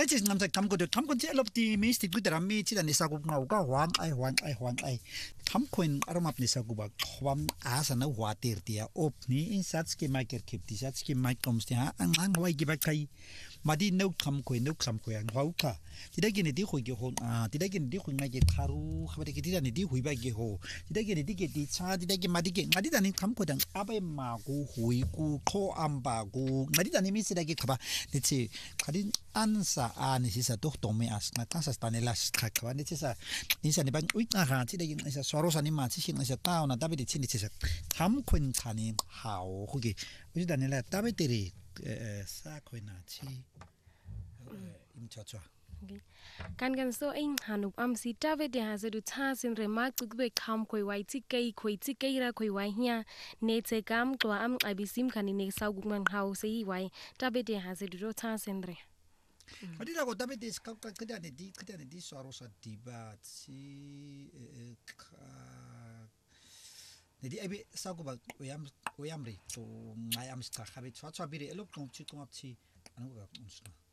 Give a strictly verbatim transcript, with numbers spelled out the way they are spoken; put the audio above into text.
cái chỉ ngắm thầm còn được thầm còn chỉ lấp đi mấy stick cái đam mi chỉ là nisa cũng ngầu cái hoàng ai hoàng ai hoàng ai thầm quên aromat nisa cũng bạc hoàng à sao nó hoa tiệt tiệt ốp ní insert cái máy cái kịp thì insert cái máy công ty ha anh anh hoài cái bạc cái mà đi nấu thầm quên nấu thầm quên hoa cả thì đấy cái này đi hồi cái hồ à thì đấy cái này đi hồi ngay cái tharu không phải cáiที่này đi hồi bài cái hồ thì đấy cái này đi cái đi cha thì đấy cái mà đi cái mà đi này thầm quên đang à bây màกูhồiกูkhó âm bàกูmà đi này mình sẽ đấy cái khaba thì chỉ cái đi ăn sa ăn thì sẽ tốt tôm as na ta sa tane las khak wa ni sa ni sa ni ban ui na ha chi de ni sa soro sa ni ma chi xin ni sa tao na ta be chi ni sa tham khun khani hao hu gi ui da ni la ta be ti ri sa khoi na chi im cha cha kan kan so in hanup am si ta ve de ha se du cha sin re ma ku be kham khoi wai chi kai khoi chi kai ra khoi wai hia ne che kam to am ai bi sim khani ne sau gu man hau se yi wai ta be de ha se du cha sin re Adi la kota bete ska kada ne di kada ne di soro sa diba si ne di ebe sa ko ba oyam oyam ri to mai am ska khabe chwa chwa bire elok tong chi tong ap chi anu ga unsna